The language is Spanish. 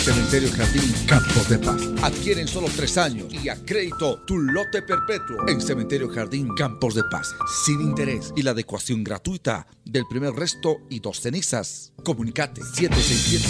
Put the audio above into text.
Cementerio Jardín Campos de Paz. Adquieren solo 3 años y a crédito tu lote perpetuo en Cementerio Jardín Campos de Paz. Sin interés y la adecuación gratuita del primer resto y 2 cenizas. Comunicate